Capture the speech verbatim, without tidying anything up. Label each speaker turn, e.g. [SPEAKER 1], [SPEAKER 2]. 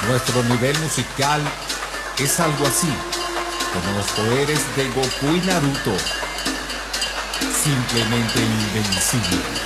[SPEAKER 1] Nuestro nivel musical es algo así, como los poderes de Goku y Naruto, simplemente invencible.